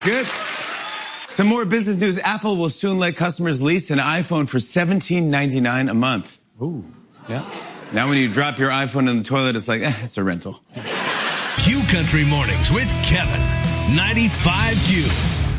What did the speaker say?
Good. Some more business news. Apple will soon let customers lease an iPhone for $17.99 a month. Ooh. Yeah. Now when you drop your iPhone in the toilet, it's like, it's a rental. Q Country Mornings with Kevin. 95 Q.